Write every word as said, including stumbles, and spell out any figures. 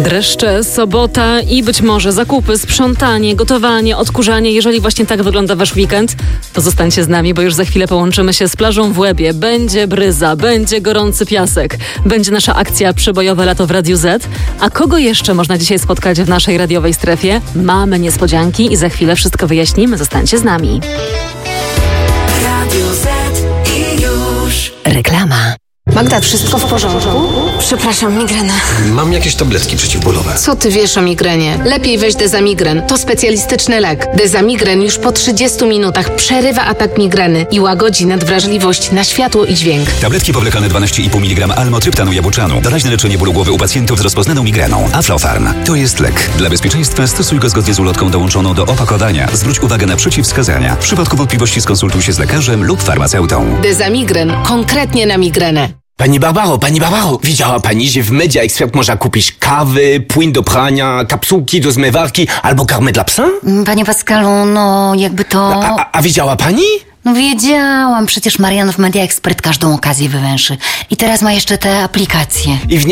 Dreszcze, sobota i być może zakupy, sprzątanie, gotowanie, odkurzanie. Jeżeli właśnie tak wygląda wasz weekend, to zostańcie z nami, bo już za chwilę połączymy się z plażą w Łebie. Będzie bryza, będzie gorący piasek, będzie nasza akcja Przebojowe lato w Radiu Z. A kogo jeszcze można dzisiaj spotkać w naszej radiowej strefie? Mamy niespodzianki i za chwilę wszystko wyjaśnimy. Zostańcie z nami. Radio Z i już. Reklama. Magda, wszystko w porządku? Przepraszam, migrena. Mam jakieś tabletki przeciwbólowe. Co ty wiesz o migrenie? Lepiej weź Dezamigren. To specjalistyczny lek. Dezamigren już po trzydziestu minutach przerywa atak migreny i łagodzi nadwrażliwość na światło i dźwięk. Tabletki powlekane dwanaście i pół miligrama almotryptanu jabłczanu. Doraźne leczenie bólu głowy u pacjentów z rozpoznaną migreną. Aflofarm. To jest lek. Dla bezpieczeństwa stosuj go zgodnie z ulotką dołączoną do opakowania. Zwróć uwagę na przeciwwskazania. W przypadku wątpliwości skonsultuj się z lekarzem lub farmaceutą. Dezamigren. Konkretnie na migrenę. Pani Barbaro, pani Barbaro, widziała pani, że w Media Expert można kupić kawy, płyn do prania, kapsułki do zmywarki albo karmę dla psa? Panie Pascalu, no jakby to... A, a, a widziała pani? No wiedziałam, przecież Marian w Media Expert każdą okazję wywęszy. I teraz ma jeszcze te aplikacje. I w